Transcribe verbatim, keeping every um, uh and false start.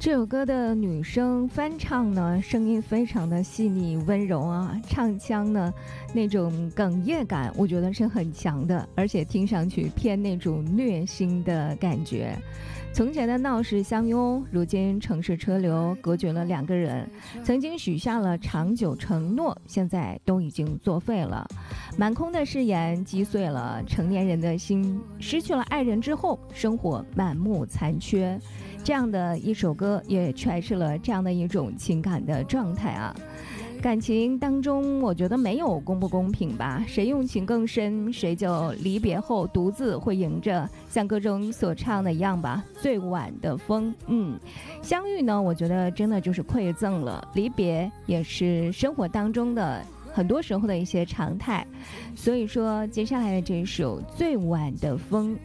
这首歌的女生翻唱呢，声音非常的细腻温柔啊，唱腔呢那种哽咽感，我觉得是很强的，而且听上去偏那种虐心的感觉。从前的闹市相拥，如今城市车流隔绝了两个人，曾经许下了长久承诺，现在都已经作废了。满空的誓言击碎了成年人的心，失去了爱人之后，生活满目残缺。这样的一首歌也诠释了这样的一种情感的状态啊。感情当中我觉得没有公不公平吧，谁用情更深，谁就离别后独自会迎着像歌中所唱的一样吧，最晚的风。嗯，相遇呢，我觉得真的就是馈赠了，离别也是生活当中的很多时候的一些常态。所以说接下来的这首最晚的风